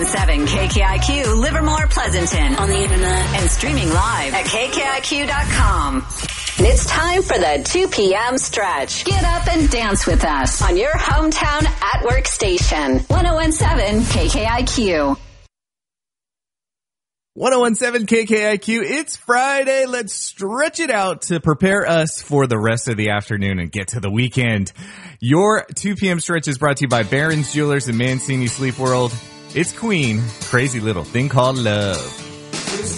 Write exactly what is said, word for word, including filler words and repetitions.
seven K K I Q, Livermore, Pleasanton. On the internet and streaming live at K K I Q dot com. It's time for the two p.m. stretch. Get up and dance with us on your hometown at work station. ten seventeen K K I Q. ten seventeen K K I Q. It's Friday. Let's stretch it out to prepare us for the rest of the afternoon and get to the weekend. Your two p.m. stretch is brought to you by Barron's Jewelers and Mancini Sleep World. It's Queen, Crazy Little Thing Called Love.